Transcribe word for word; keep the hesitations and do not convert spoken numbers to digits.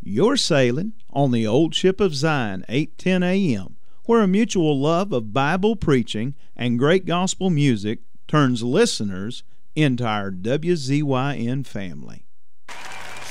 You're sailing on the old ship of Zion, eight ten a m, where a mutual love of Bible preaching and great gospel music turns listeners into our W Z Y N family.